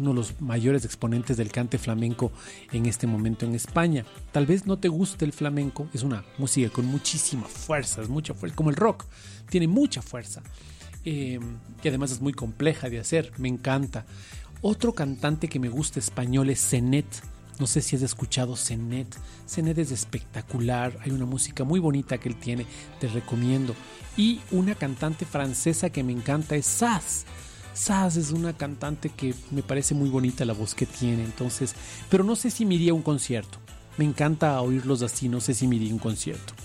uno de los mayores exponentes del cante flamenco en este momento en España. Tal vez no te guste el flamenco, es una música con muchísima fuerza, es mucha fuerza, como el rock, tiene mucha fuerza, que además es muy compleja de hacer, me encanta. Otro cantante que me gusta español es Zenet. No sé si has escuchado Zenet. Zenet es espectacular, hay una música muy bonita que él tiene, te recomiendo. Y una cantante francesa que me encanta es Saz. Saz es una cantante que me parece muy bonita la voz que tiene, entonces, pero no sé si me iría a un concierto. Me encanta oírlos así, no sé si me iría a un concierto.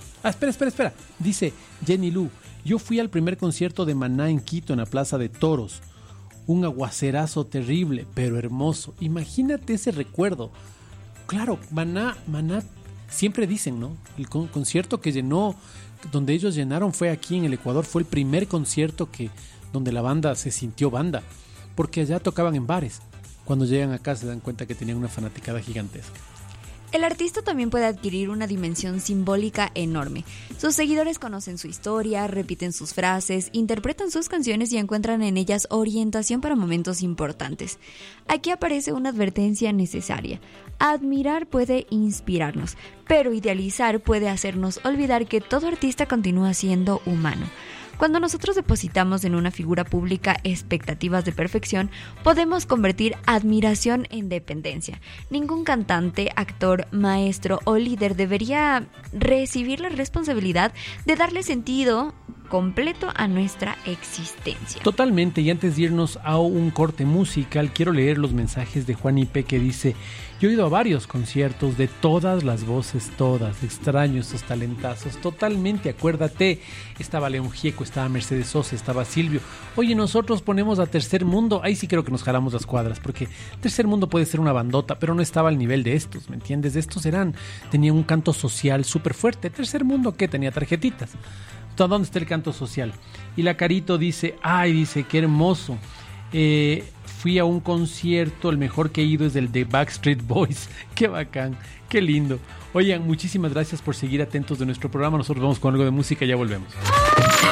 Espera. Dice Jenny Lu, yo fui al primer concierto de Maná en Quito, en la Plaza de Toros. Un aguacerazo terrible, pero hermoso. Imagínate ese recuerdo. Claro, Maná, siempre dicen, ¿no? El concierto que llenó, donde ellos llenaron fue aquí en el Ecuador. Fue el primer concierto donde la banda se sintió banda. Porque allá tocaban en bares. Cuando llegan acá se dan cuenta que tenían una fanaticada gigantesca. El artista también puede adquirir una dimensión simbólica enorme. Sus seguidores conocen su historia, repiten sus frases, interpretan sus canciones y encuentran en ellas orientación para momentos importantes. Aquí aparece una advertencia necesaria. Admirar puede inspirarnos, pero idealizar puede hacernos olvidar que todo artista continúa siendo humano. Cuando nosotros depositamos en una figura pública expectativas de perfección, podemos convertir admiración en dependencia. Ningún cantante, actor, maestro o líder debería recibir la responsabilidad de darle sentido completo a nuestra existencia. Totalmente, y antes de irnos a un corte musical, quiero leer los mensajes de Juan Ipe que dice: yo he ido a varios conciertos de todas las voces, todas, extraño esos talentazos, totalmente, acuérdate, estaba León Gieco, estaba Mercedes Sosa, estaba Silvio. Oye, nosotros ponemos a Tercer Mundo, ahí sí creo que nos jalamos las cuadras, porque Tercer Mundo puede ser una bandota, pero no estaba al nivel de estos, ¿me entiendes? Estos tenían un canto social súper fuerte. Tercer Mundo, ¿qué? Tenía tarjetitas. ¿Dónde está el canto social? Y la Carito dice, qué hermoso. Fui a un concierto, el mejor que he ido es el de Backstreet Boys. Qué bacán, qué lindo. Oigan, muchísimas gracias por seguir atentos de nuestro programa. Nosotros vamos con algo de música y ya volvemos.